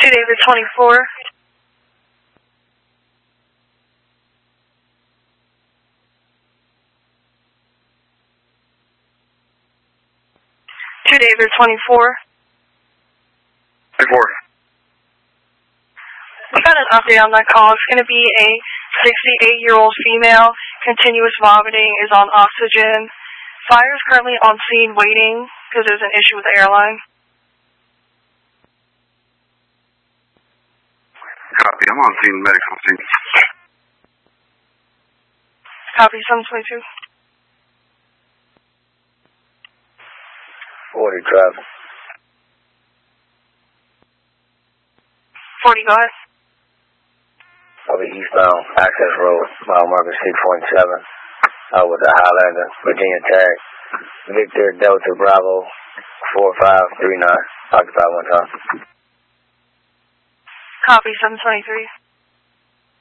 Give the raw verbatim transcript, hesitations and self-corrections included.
two David twenty-four. two David twenty-four. twenty-four. We got an update on that call. It's going to be a sixty-eight-year-old female. Continuous vomiting, is on oxygen. Fire is currently on scene waiting because there's an issue with the airline. Copy. I'm on scene. Medics on scene. Copy. seven twenty-two. forty traffic. forty, go ahead. I'll be eastbound, Access Road, mile marker six point seven, uh, with the Highlander, Virginia tag. Victor Delta Bravo, four five three nine, occupy one time. Copy. seven twenty-three.